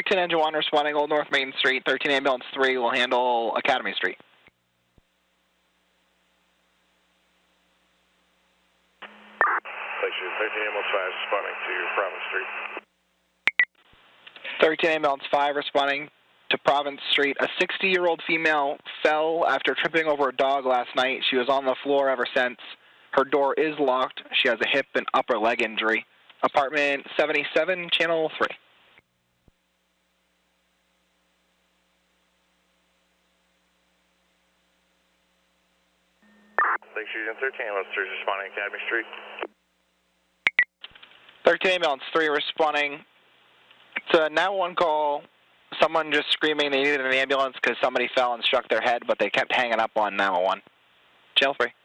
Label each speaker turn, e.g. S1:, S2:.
S1: 13 Engine 1 responding Old North Main Street. 13 Ambulance 3 will handle Academy Street.
S2: Station 13 Ambulance 5 responding to Province Street.
S1: 13 Ambulance 5 responding to Province Street. A 60-year-old female fell after tripping over a dog last night. She was on the floor ever since. Her door is locked. She has a hip and upper leg injury. Apartment 77, Channel 3.
S2: Station 13 Ambulance 3 responding Academy Street.
S1: 13 Ambulance 3 responding. It's a 911 call. Someone just screaming they needed an ambulance because somebody fell and struck their head, but they kept hanging up on 911. Channel 3.